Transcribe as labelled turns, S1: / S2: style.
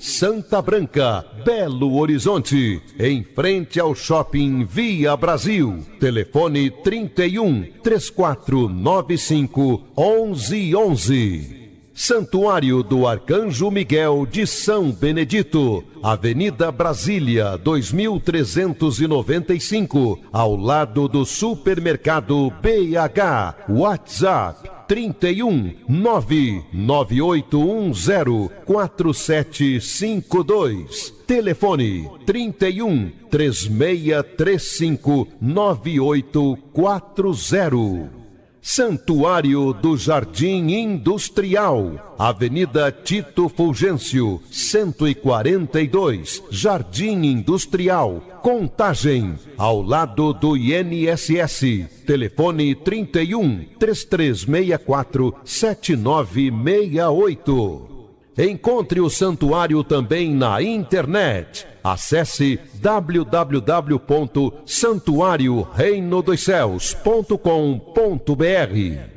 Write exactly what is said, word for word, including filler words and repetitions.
S1: Santa Branca, Belo Horizonte, em frente ao Shopping Via Brasil. Telefone trinta e um, três quatro nove cinco, onze onze. Santuário do Arcanjo Miguel de São Benedito, Avenida Brasília, dois mil trezentos e noventa e cinco, ao lado do Supermercado B H. WhatsApp trinta e um, nove nove oito um zero, quatro sete cinco dois. Telefone trinta e um, três seis três cinco, nove oito quatro zero. Santuário do Jardim Industrial, Avenida Tito Fulgêncio, cento e quarenta e dois, Jardim Industrial, Contagem, ao lado do I N S S. Telefone trinta e um, três três seis quatro, sete nove seis oito. Encontre o santuário também na internet. Acesse w w w ponto santuário reino dos céus ponto com ponto b r.